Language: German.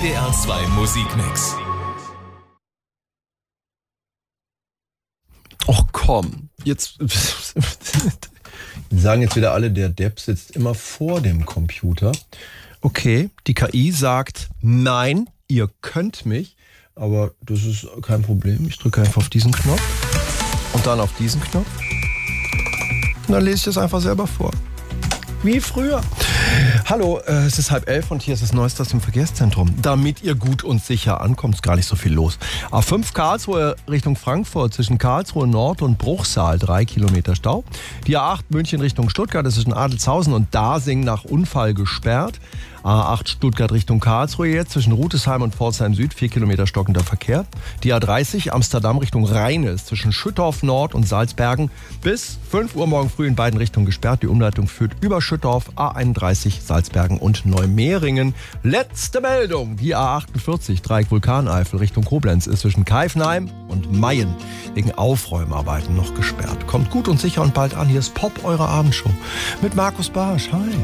WDR 2 Musikmix. Och komm, jetzt sagen jetzt wieder alle, der Depp sitzt immer vor dem Computer. Okay, die KI sagt, nein, ihr könnt mich, aber das ist kein Problem. Ich drücke einfach auf diesen Knopf und dann auf diesen Knopf. Und dann lese ich das einfach selber vor. Wie früher. Hallo, es ist 10:30 und hier ist das Neueste aus dem Verkehrszentrum. Damit ihr gut und sicher ankommt, ist gar nicht so viel los. A5 Karlsruhe Richtung Frankfurt zwischen Karlsruhe Nord und Bruchsal 3 Kilometer Stau. Die A8 München Richtung Stuttgart, das ist in Adelzhausen und Dasing nach Unfall gesperrt. A8 Stuttgart Richtung Karlsruhe jetzt zwischen Rutesheim und Pforzheim Süd 4 Kilometer stockender Verkehr. Die A30 Amsterdam Richtung Rheines zwischen Schüttorf Nord und Salzbergen bis 5 Uhr morgen früh in beiden Richtungen gesperrt. Die Umleitung führt über Schüttorf, A31 Salzbergen und Neumehringen. Letzte Meldung, die A48 Dreieck Vulkaneifel Richtung Koblenz ist zwischen Keifenheim und Mayen wegen Aufräumarbeiten noch gesperrt. Kommt gut und sicher und bald an. Hier ist Pop, eure Abendshow mit Markus Barsch. Hi.